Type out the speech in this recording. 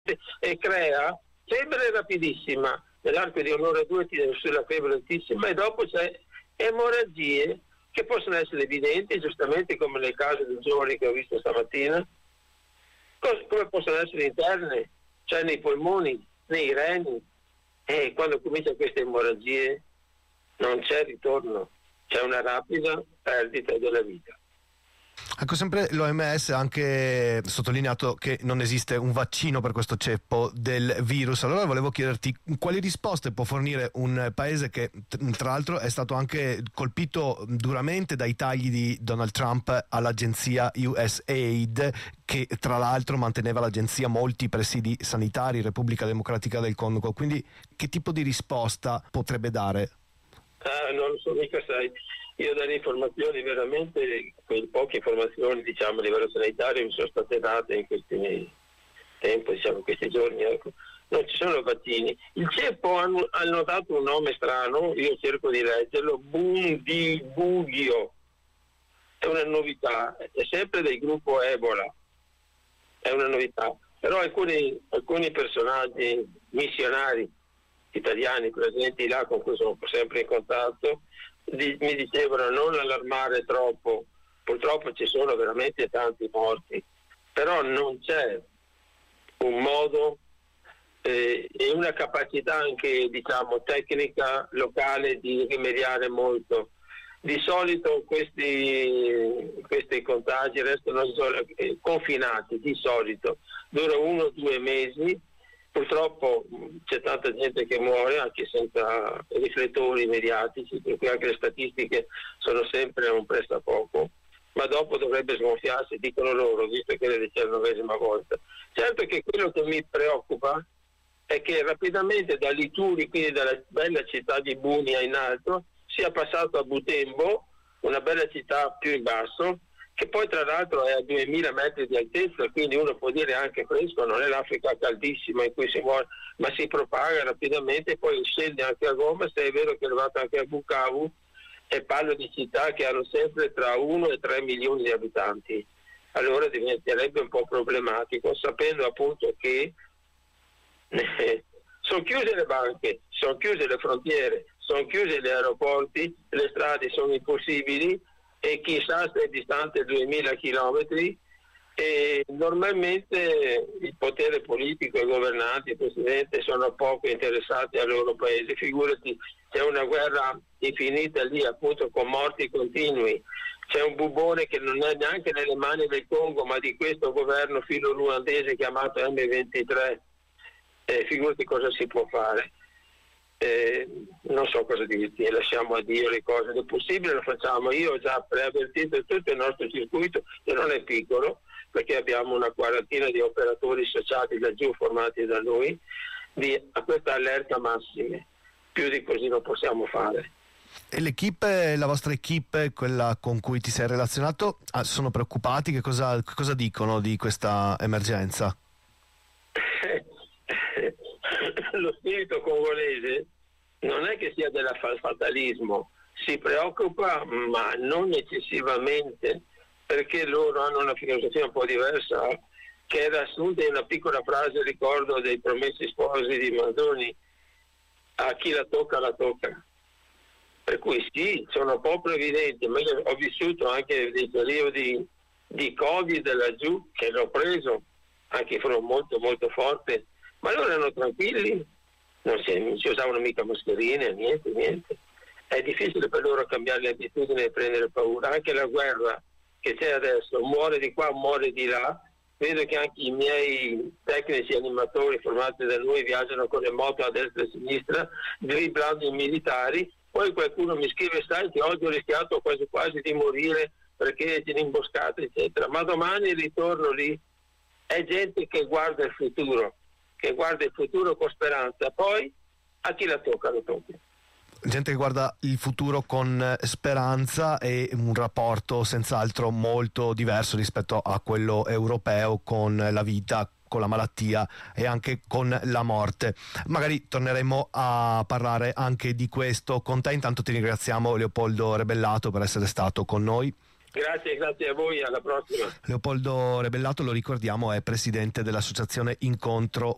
e crea febbre rapidissima, nell'arco di un'ora o due ti deve essere la febbre altissima e dopo c'è emorragie che possono essere evidenti, giustamente come nel caso del giovane che ho visto stamattina, come possono essere interne, cioè nei polmoni, nei reni, e quando cominciano queste emorragie non c'è ritorno, c'è una rapida perdita della vita. Ecco, sempre l'OMS ha anche sottolineato che non esiste un vaccino per questo ceppo del virus. Allora volevo chiederti quali risposte può fornire un paese che tra l'altro è stato anche colpito duramente dai tagli di Donald Trump all'agenzia USAID, che tra l'altro manteneva l'agenzia molti presidi sanitari, Repubblica Democratica del Congo. Quindi che tipo di risposta potrebbe dare? Non lo so, mica sai. Io dalle informazioni veramente, quelle poche informazioni diciamo a livello sanitario mi sono state date in questi tempo, diciamo questi giorni, ecco. Non ci sono vaccini. Il ceppo hanno dato un nome strano, io cerco di leggerlo, Bundibugyo, è una novità, è sempre del gruppo Ebola, è una novità, però alcuni personaggi missionari italiani presenti là con cui sono sempre in contatto mi dicevano non allarmare troppo, purtroppo ci sono veramente tanti morti, però non c'è un modo e una capacità anche diciamo tecnica locale di rimediare molto. Di solito questi contagi restano confinati, di solito dura 1 o 2 mesi. Purtroppo c'è tanta gente che muore anche senza riflettori mediatici, per cui anche le statistiche sono sempre un pressapoco, ma dopo dovrebbe sgonfiarsi, dicono loro, visto che è la 19ª volta. Certo che quello che mi preoccupa è che rapidamente da Lituri, quindi dalla bella città di Bunia in alto, sia passato a Butembo, una bella città più in basso, che poi tra l'altro è a 2000 metri di altezza, quindi uno può dire anche fresco, non è l'Africa caldissima in cui si muore, ma si propaga rapidamente e poi scende anche a Goma, se è vero che è arrivato anche a Bukavu, e parlo di città che hanno sempre tra 1 e 3 milioni di abitanti. Allora diventerebbe un po' problematico, sapendo appunto che sono chiuse le banche, sono chiuse le frontiere, sono chiusi gli aeroporti, le strade sono impossibili, e chissà se è distante 2000 chilometri e normalmente il potere politico, i governanti, il presidente sono poco interessati al loro paese. Figurati, c'è una guerra infinita lì appunto con morti continui, c'è un bubone che non è neanche nelle mani del Congo ma di questo governo filo ruandese chiamato M23, figurati cosa si può fare. Non so cosa dirti, lasciamo a Dio le cose, il possibile lo facciamo. Io ho già preavvertito tutto il nostro circuito, che non è piccolo perché abbiamo una quarantina di operatori associati laggiù formati da noi, a questa allerta massima, più di così non possiamo fare. E l'equipe, la vostra equipe, quella con cui ti sei relazionato, sono preoccupati? Che cosa dicono di questa emergenza? Lo spirito congolese non è che sia del fatalismo, si preoccupa ma non eccessivamente, perché loro hanno una filosofia un po' diversa che era assunta in una piccola frase, ricordo, dei Promessi Sposi di Manzoni: a chi la tocca la tocca. Per cui sì, sono proprio evidenti, ma io ho vissuto anche dei periodi di Covid laggiù che l'ho preso, anche se furono molto molto forte, ma loro erano tranquilli, non si usavano mica mascherine, niente. È difficile per loro cambiare le abitudini e prendere paura. Anche la guerra che c'è adesso, muore di qua, muore di là. Vedo che anche i miei tecnici animatori formati da noi viaggiano con le moto a destra e a sinistra, dribblando i militari. Poi qualcuno mi scrive: sai che oggi ho rischiato quasi quasi di morire perché c'è un'imboscata, eccetera. Ma domani ritorno lì. È gente che guarda il futuro con speranza. Poi a chi la tocca lo tocca. Gente che guarda il futuro con speranza e un rapporto senz'altro molto diverso rispetto a quello europeo con la vita, con la malattia e anche con la morte. Magari torneremo a parlare anche di questo con te. Intanto ti ringraziamo, Leopoldo Rebellato, per essere stato con noi. Grazie a voi, alla prossima. Leopoldo Rebellato, lo ricordiamo, è presidente dell'associazione Incontro